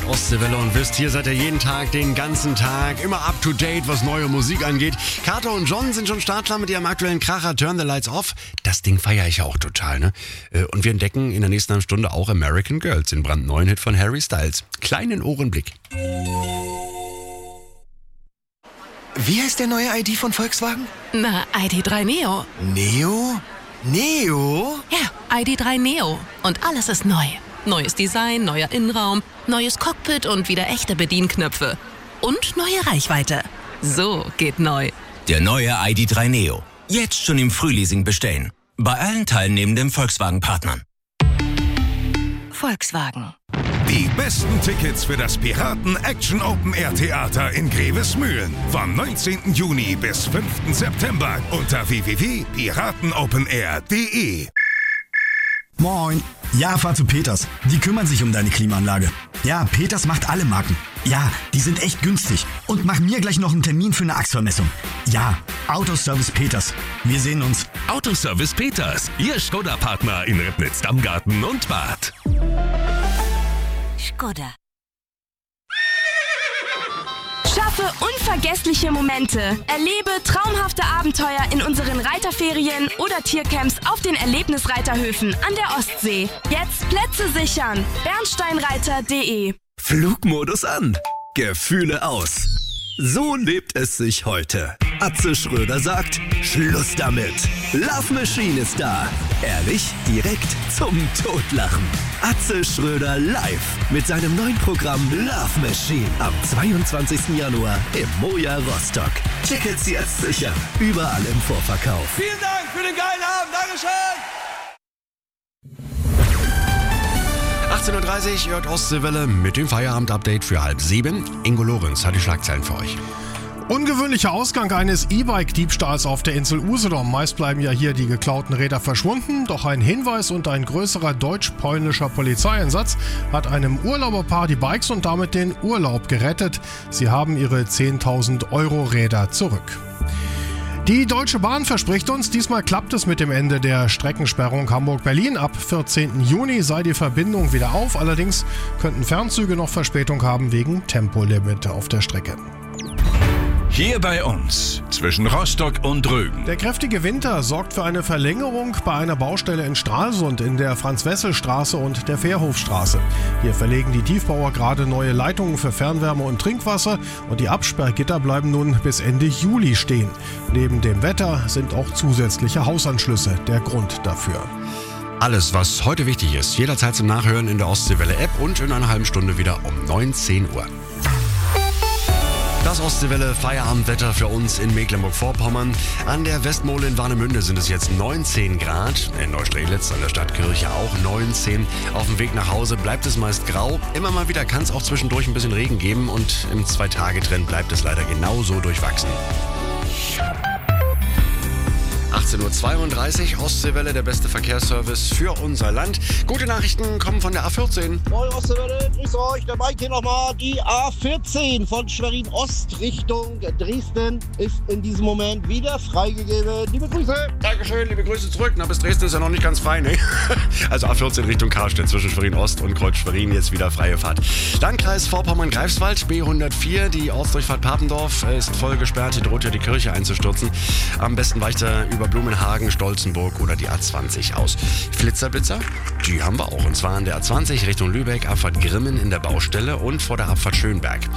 hört Ostseewelle und wisst, hier seid ihr jeden Tag, den ganzen Tag, immer up to date, was neue Musik angeht. Carter und John sind schon startklar mit ihrem aktuellen Kracher Turn the Lights Off. Das Ding feiere ich ja auch total, ne? Und wir entdecken in der nächsten halben Stunde auch American Girls, den brandneuen Hit von Harry Styles. Kleinen Ohrenblick. Wie heißt der neue ID von Volkswagen? Na, ID.3 Neo. Neo? Neo? Ja, ID.3 Neo. Und alles ist neu. Neues Design, neuer Innenraum, neues Cockpit und wieder echte Bedienknöpfe. Und neue Reichweite. So geht neu. Der neue ID.3 Neo. Jetzt schon im Frühleasing bestellen. Bei allen teilnehmenden Volkswagen-Partnern. Volkswagen. Die besten Tickets für das Piraten Action Open Air Theater in Grevesmühlen. Vom 19. Juni bis 5. September unter www.piratenopenair.de. Moin. Ja, fahr zu Peters. Die kümmern sich um deine Klimaanlage. Ja, Peters macht alle Marken. Ja, die sind echt günstig. Und mach mir gleich noch einen Termin für eine Achsvermessung. Ja, Autoservice Peters. Wir sehen uns. Autoservice Peters, Ihr Skoda-Partner in Ribnitz, Dammgarten und Bad. Skoda. Schaffe unvergessliche Momente. Erlebe traumhafte Abenteuer in unseren Reiterferien oder Tiercamps auf den Erlebnisreiterhöfen an der Ostsee. Jetzt Plätze sichern. Bernsteinreiter.de. Flugmodus an. Gefühle aus. So lebt es sich heute. Atze Schröder sagt, Schluss damit. Love Machine ist da. Ehrlich, direkt zum Totlachen. Atze Schröder live mit seinem neuen Programm Love Machine am 22. Januar im Moja Rostock. Tickets jetzt sichern. Überall im Vorverkauf. Vielen Dank für den geilen Abend. Dankeschön. 18.30 Uhr hört Ostseewelle mit dem Feierabend-Update für 6:30. Ingo Lorenz hat die Schlagzeilen für euch. Ungewöhnlicher Ausgang eines E-Bike-Diebstahls auf der Insel Usedom. Meist bleiben ja hier die geklauten Räder verschwunden. Doch ein Hinweis und ein größerer deutsch-polnischer Polizeieinsatz hat einem Urlauberpaar die Bikes und damit den Urlaub gerettet. Sie haben ihre 10.000 Euro Räder zurück. Die Deutsche Bahn verspricht uns, diesmal klappt es mit dem Ende der Streckensperrung Hamburg-Berlin. Ab 14. Juni sei die Verbindung wieder auf. Allerdings könnten Fernzüge noch Verspätung haben wegen Tempolimit auf der Strecke. Hier bei uns, zwischen Rostock und Rügen. Der kräftige Winter sorgt für eine Verlängerung bei einer Baustelle in Stralsund in der Franz-Wessel-Straße und der Fährhofstraße. Hier verlegen die Tiefbauer gerade neue Leitungen für Fernwärme und Trinkwasser und die Absperrgitter bleiben nun bis Ende Juli stehen. Neben dem Wetter sind auch zusätzliche Hausanschlüsse der Grund dafür. Alles, was heute wichtig ist, jederzeit zum Nachhören in der Ostseewelle-App und in einer halben Stunde wieder um 19 Uhr. Das Ostseewelle Feierabendwetter für uns in Mecklenburg-Vorpommern. An der Westmole in Warnemünde sind es jetzt 19 Grad. In Neustrelitz an der Stadtkirche auch 19. Auf dem Weg nach Hause bleibt es meist grau. Immer mal wieder kann es auch zwischendurch ein bisschen Regen geben und im 2-Tage-Trend bleibt es leider genauso durchwachsen. 18.32 Uhr, Ostseewelle, der beste Verkehrsservice für unser Land. Gute Nachrichten kommen von der A14. Moin Ostseewelle, grüß euch, der Mike hier nochmal. Die A14 von Schwerin Ost Richtung Dresden ist in diesem Moment wieder freigegeben. Liebe Grüße. Dankeschön, liebe Grüße zurück. Na, bis Dresden ist ja noch nicht ganz frei, ne? Also A14 Richtung Karstedt zwischen Schwerin Ost und Kreuz Schwerin, jetzt wieder freie Fahrt. Landkreis Vorpommern-Greifswald, B104, die Ortsdurchfahrt Papendorf ist voll gesperrt. Hier droht ja die Kirche einzustürzen. Am besten weicht er über Blumenhagen, Stolzenburg oder die A20 aus. Flitzerblitzer, die haben wir auch. Und zwar an der A20 Richtung Lübeck, Abfahrt Grimmen in der Baustelle und vor der Abfahrt Schönberg.